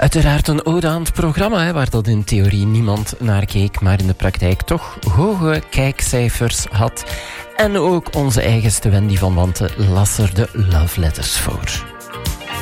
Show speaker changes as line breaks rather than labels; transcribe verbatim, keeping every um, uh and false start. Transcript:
Uiteraard een ode aan het programma, hè, waar dat in theorie niemand naar keek, maar in de praktijk toch hoge kijkcijfers had. En ook onze eigenste Wendy van Wanten las er de love letters voor.